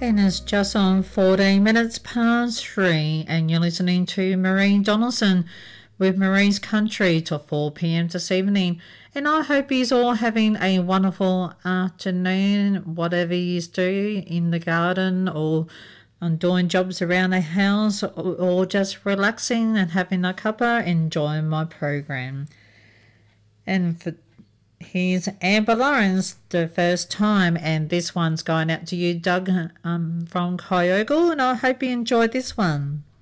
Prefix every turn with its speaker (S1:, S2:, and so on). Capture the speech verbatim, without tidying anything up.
S1: And it's just on fourteen minutes past three, and you're listening to Marie Donaldson with Marie's Country till four p.m. this evening. And I hope you're all having a wonderful afternoon, whatever you do in the garden or on doing jobs around the house, or, or just relaxing and having a cuppa, enjoying my program. And for here's Amber Lawrence, The First Time, and this one's going out to you, Doug, um, from Kyogle, and I hope you enjoyed this one.